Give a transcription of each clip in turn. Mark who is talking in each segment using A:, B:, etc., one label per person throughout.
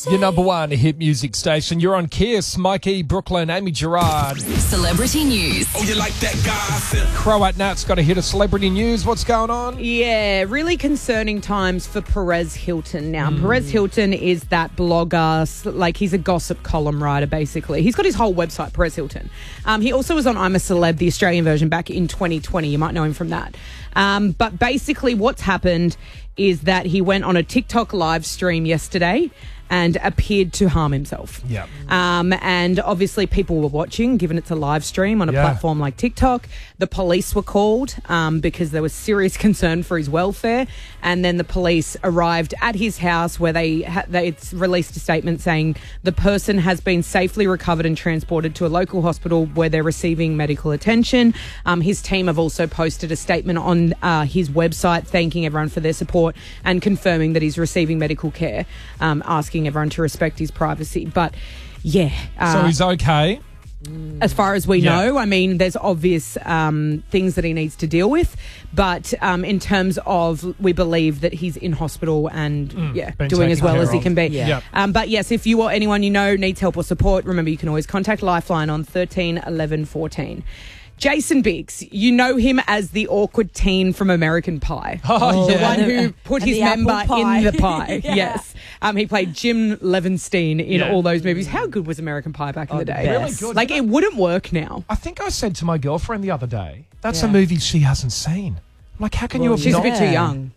A: Your number one hit music station. You're on Kiss. Mikey, Brooklyn, Amy Gerard.
B: Celebrity news.
C: Oh, you like that gossip?
A: Croat Nat's got a hit of celebrity news. What's going on?
D: Yeah, really concerning times for Perez Hilton. Now, Perez Hilton is that blogger, like he's a gossip column writer, basically. He's got his whole website, Perez Hilton. He also was on I'm a Celeb, the Australian version, back in 2020. You might know him from that. But basically what's happened is that he went on a TikTok live stream yesterday and appeared to harm himself.
A: Yeah.
D: And obviously people were watching, given it's a live stream on a platform like TikTok. The police were called because there was serious concern for his welfare. And then the police arrived at his house where they released a statement saying the person has been safely recovered and transported to a local hospital where they're receiving medical attention. His team have also posted a statement on his website thanking everyone for their support and confirming that he's receiving medical care, asking everyone to respect his privacy. But yeah,
A: So he's okay.
D: as far as we know, I mean, there's obvious things that he needs to deal with, but in terms of, we believe that he's in hospital and
A: been
D: doing as
A: taken
D: well
A: care
D: as he
A: of.
D: can be.
A: Yeah.
D: But yes, if you or anyone you know needs help or support, remember you can always contact Lifeline on 13 11 14. Jason Biggs, you know him as the awkward teen from American Pie.
A: Oh,
D: The
A: yeah.
D: one who put
E: And
D: his
E: the apple
D: member
E: pie.
D: in the pie.
E: Yeah.
D: Yes. He played Jim Levenstein in
A: Yeah.
D: all those movies. How good was American Pie back in the day?
A: Really good.
D: Like, it wouldn't work now.
A: I think I said to my girlfriend the other day, that's a movie she hasn't seen. I'm like, how can you have
D: She's
A: not?
D: a bit too young.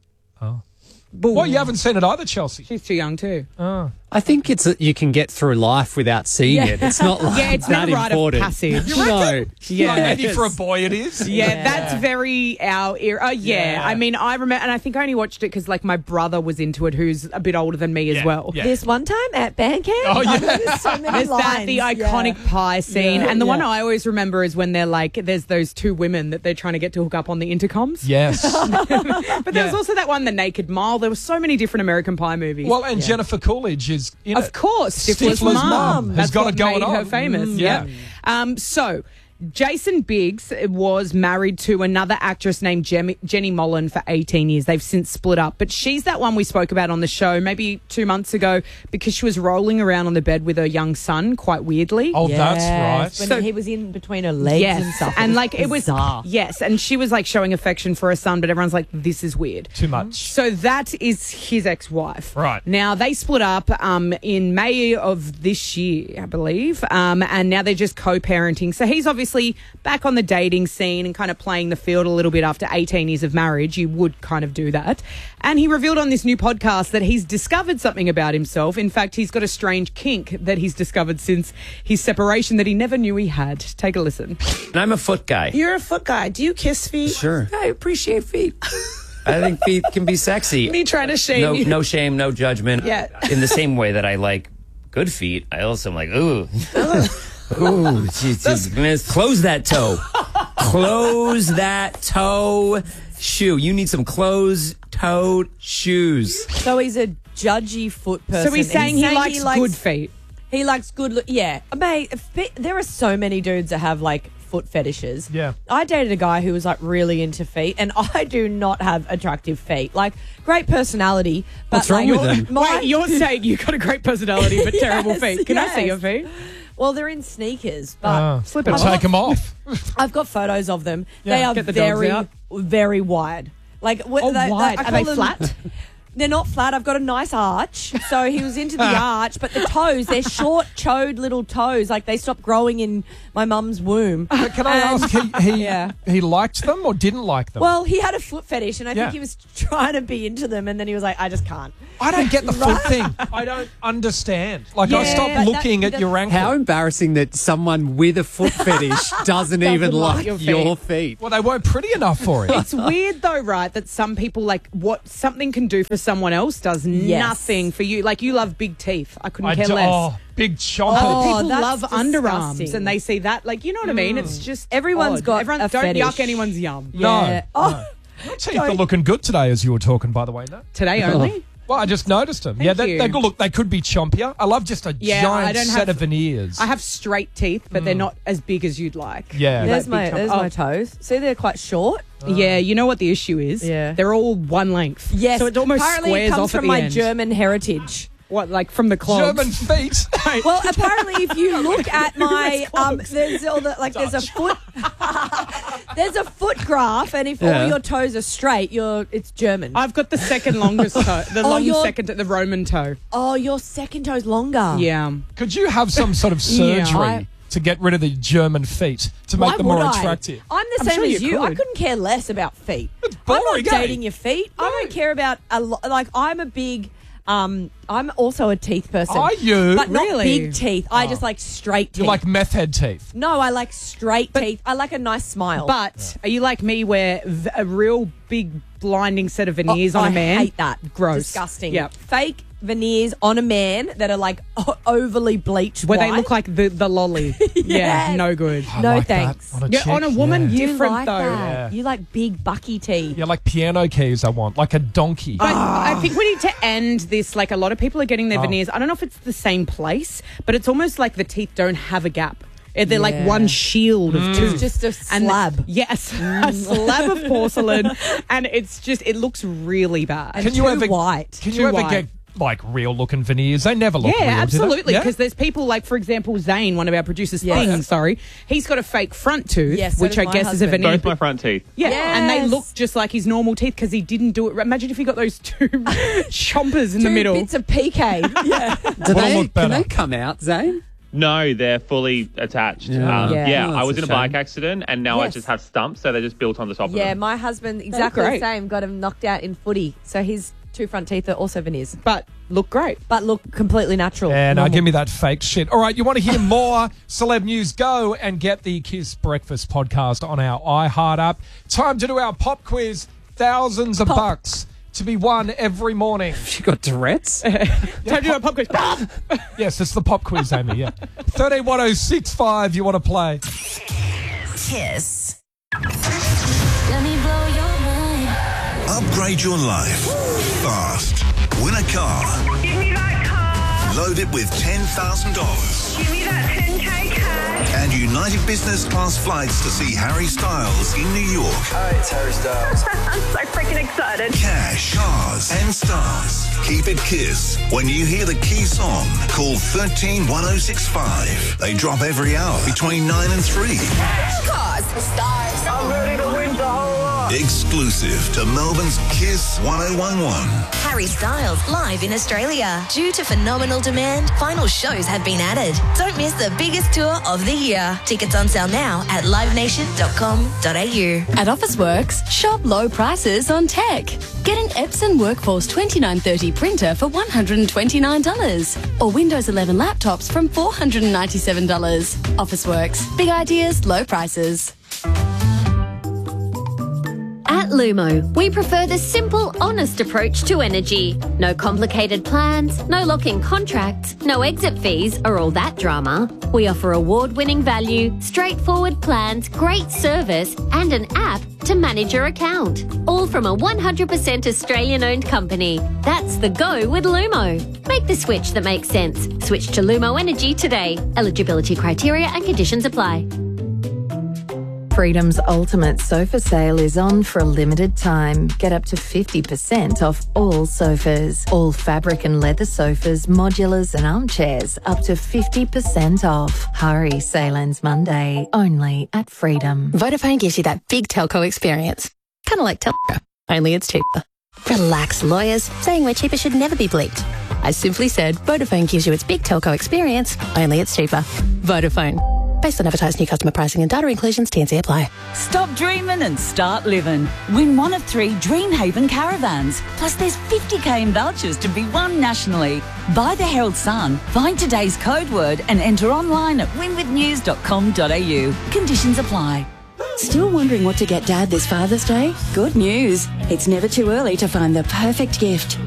A: Oh.
D: But
A: Well, you haven't seen it either, Chelsea.
D: She's too young too.
F: I think you can get through life without seeing it. It's not like
D: Yeah, it's
F: that
D: not a rite of
F: important.
D: passage. You
F: No.
D: Yeah.
A: Like, maybe for a boy it is.
D: Yeah, that's very our era. Yeah. I mean, I remember, and I think I only watched it because, like, my brother was into it, who's a bit older than me as well.
A: Yeah.
E: This one time at band camp,
A: Oh, yeah.
E: there's so many
D: There's
E: lines.
D: that, the iconic pie scene.
E: Yeah.
D: And the one
E: Yeah.
D: I always remember is when they're like, there's those two women that they're trying to get to hook up on the intercoms.
A: Yes.
D: But there was also that one, The Naked Mile. There were so many different American Pie movies.
A: Well, and Jennifer Coolidge is in
D: Of
A: it.
D: course, Stifler's
A: Stifler's
D: mum
A: mum has
D: That's
A: got
D: what
A: it going
D: made her
A: on.
D: famous.
A: Yeah.
D: So Jason Biggs was married to another actress named Jenny Mollen for 18 years. They've since split up, but she's that one we spoke about on the show maybe 2 months ago because she was rolling around on the bed with her young son quite weirdly.
A: Oh, that's right.
E: When
D: So-
E: he was in between her legs
D: Yes,
E: and stuff.
D: and like it was
E: bizarre.
D: yes, and she was like showing affection for her son, but everyone's like, this is weird.
A: Too much.
D: So that is his ex-wife.
A: Right.
D: Now, they split up in May of this year, I believe, and now they're just co-parenting. So he's obviously back on the dating scene and kind of playing the field a little bit after 18 years of marriage. You would kind of do that. And he revealed on this new podcast that he's discovered something about himself. In fact, he's got a strange kink that he's discovered since his separation that he never knew he had. Take a listen.
G: And I'm a foot guy.
H: You're a foot guy. Do you kiss feet?
G: Sure. I appreciate feet. I think feet can be sexy.
H: Me trying to shame you.
G: No shame, no judgment.
H: Yeah.
G: In the same way that I like good feet, I also am like, ooh. Ooh, Jesus. Close that toe. Close that toe shoe. You need some closed-toed shoes.
E: So he's a judgy foot person.
D: So he's saying he likes good feet.
E: He likes good look. Yeah. Mate, there are so many dudes that have like foot fetishes.
A: Yeah.
E: I dated a guy who was like really into feet, and I do not have attractive feet. Like, great personality. But
F: What's wrong
E: like,
F: with them?
D: Wait, you're saying you got a great personality but terrible
E: Yes,
D: feet. Can I see
E: yes.
D: your feet?
E: Well, they're in sneakers, but
D: Slip
A: But
D: it
A: take them off.
E: I've got photos of them.
A: Yeah.
E: They are
D: Get the dogs
E: very,
D: out.
E: very wide. Like,
D: Wide.
E: I
D: Are they
E: call them-
D: flat?
E: They're not flat. I've got a nice arch. So he was into the arch, but the toes, they're short, chode little toes. Like they stopped growing in my mum's womb.
A: But can I ask, he liked them or didn't like them?
E: Well, he had a foot fetish, and I
A: Yeah.
E: think he was trying to be into them, and then he was like, I just can't.
A: I don't get the foot thing. I don't understand. Like, I
E: Yeah,
A: stopped
E: but
A: looking at your ankle.
F: How embarrassing that someone with a foot fetish doesn't even like
D: your feet.
F: your feet.
A: Well, they weren't pretty enough for it.
D: It's weird though, right, that some people like what something can do for someone else does nothing for you. Like you love big teeth. I couldn't care less.
A: Oh, big chompers.
D: Other people
E: that's
D: love underarms
E: disgusting.
D: and they see that. Like, you know what I mean? It's just
E: Everyone's
D: odd.
E: got
D: Everyone,
E: a
D: don't
E: fetish.
D: yuck anyone's yum.
A: No.
E: Yeah. Oh,
A: Your teeth are looking good today as you were talking, by the way, no?
D: Today only?
A: Well, I just noticed them.
D: Thank
A: they
D: you.
A: look, they could be chompier. I love just a
D: Yeah, I
A: giant
D: don't
A: set
D: have-
A: of veneers.
D: I have straight teeth, but they're not as big as you'd like.
A: Yeah.
E: there's
D: Like big
E: my
D: chomp-
E: my toes. See, they're quite short.
D: Yeah, you know what the issue is?
E: Yeah.
D: They're all one length.
E: Yes.
D: So it almost
E: Apparently
D: squares
E: it comes
D: off at
E: from
D: the
E: my
D: end.
E: German heritage.
D: What, like from the clogs?
A: German feet.
E: Well, apparently, if you look at my there's all the, like there's a foot there's a foot graph, and if all your toes are straight, it's German.
D: I've got the second longest toe, the Roman toe.
E: Oh, your second toe's longer.
D: Yeah.
A: Could you have some sort of surgery to get rid of the German feet to make them more attractive?
E: I'm the same
D: sure
E: as
D: you
E: you. I
D: could.
E: couldn't care less about feet.
A: It's
E: I'm
A: boring,
E: not
A: eh?
E: dating your feet. I don't care about like I'm a big. I'm also a teeth person.
A: Are you?
E: But not
D: Really?
E: big teeth. I just like straight teeth.
A: You like meth head teeth?
E: No, I like straight teeth. I like a nice smile.
D: But are you like me where a real big blinding set of veneers on a man?
E: I hate that.
D: Gross.
E: Disgusting.
D: Yeah.
E: Fake veneers on a man that are like overly bleached
D: Where
E: white.
D: they look like the lolly. Yeah, no good.
A: I
E: No
A: like that
E: thanks.
A: on a
D: Yeah,
A: chick,
D: on a woman,
A: yeah.
E: You
D: different
E: like
D: though.
E: that. You like big bucky teeth.
A: Yeah, like piano keys I want, like a donkey.
D: I think we need to end this. Like, a lot of people are getting their
A: Oh.
D: veneers. I don't know if it's the same place, but it's almost like the teeth don't have a gap. They're like one shield of tooth.
E: It's just a slab.
D: Yes, a slab of porcelain, and it looks really bad.
E: And too white.
A: Can
D: Too
A: you ever
D: white.
A: get like real looking veneers? They never look real.
D: Yeah,
A: do they?
D: absolutely.
A: Yeah?
D: Because there's people like, for example, Zane, one of our producers,
E: Yes.
D: he's got a fake front tooth,
E: Yes, so
D: which
E: does
D: I
E: my
D: guess is a
E: husband.
D: veneer.
B: Both my front teeth.
D: Yeah, and they
E: Yes.
D: look just like his normal teeth because he didn't do it. Imagine if he got those two chompers in the middle.
E: Bits of PK. Yeah.
F: Do
A: What'll
F: they,
A: look better?
F: can they come out, Zane?
B: No, they're fully attached.
F: Yeah.
E: Yeah.
F: Oh,
B: I was
F: that's
B: in
F: a
B: a bike
F: shame.
B: accident, and now I
E: Yes.
B: just have stumps, so they're just built on the top of
E: Yeah,
B: them.
E: my husband, exactly the
D: great.
E: same, got him knocked out in footy. So his two front teeth are also veneers,
D: But look great.
E: but look completely natural.
A: And
E: Normal.
A: give me that fake shit. All right, you want to hear more celeb news? Go and get the Kiss Breakfast podcast on our iHeart app. Time to do our pop quiz. Thousands of bucks to be won every morning.
F: You got Tourette's?
D: Time to do a pop quiz.
A: Yes, it's the pop quiz, Amy. Yeah, 131065. You want to play?
C: Kiss. Let me blow your mind.
I: Upgrade your life fast. Win a car.
J: Give me that car.
I: Load it with $10,000.
J: Give me that 10K cash.
I: And United Business Class flights to see Harry Styles in New York.
K: Hi, it's Harry Styles.
J: I'm so freaking excited.
I: Cash, cars, and stars. Keep it Kiss. When you hear the key song, call 131065. They drop every hour between 9 and 3.
C: Cars, stars.
J: I'm ready to win the whole lot.
I: Exclusive to Melbourne's Kiss 1011.
C: Harry Styles live in Australia. Due to phenomenal demand, final shows have been added. Don't miss the biggest tour of the year. Tickets on sale now at livenation.com.au.
L: At Officeworks, shop low prices on tech. Get an Epson Workforce 2930 printer for $129 or Windows 11 laptops from $497. Officeworks. Big ideas, low prices.
M: At Lumo, we prefer the simple, honest approach to energy. No complicated plans, no lock-in contracts, no exit fees or all that drama. We offer award-winning value, straightforward plans, great service and an app to manage your account. All from a 100% Australian-owned company. That's the go with Lumo. Make the switch that makes sense. Switch to Lumo Energy today. Eligibility criteria and conditions apply.
N: Freedom's ultimate sofa sale is on for a limited time. Get up to 50% off all sofas. All fabric and leather sofas, modulars and armchairs up to 50% off. Hurry, sale ends Monday. Only at Freedom.
L: Vodafone gives you that big telco experience. Kind of like telco, only it's cheaper. Relax, lawyers. Saying we're cheaper should never be bleeped. I simply said Vodafone gives you its big telco experience, only it's cheaper. Vodafone. Based on advertised new customer pricing and data inclusions, T&C apply.
O: Stop dreaming and start living. Win one of 3 Dreamhaven caravans. Plus there's 50k in vouchers to be won nationally. Buy the Herald Sun, find today's code word and enter online at winwithnews.com.au. Conditions apply.
L: Still wondering what to get Dad this Father's Day? Good news. It's never too early to find the perfect gift.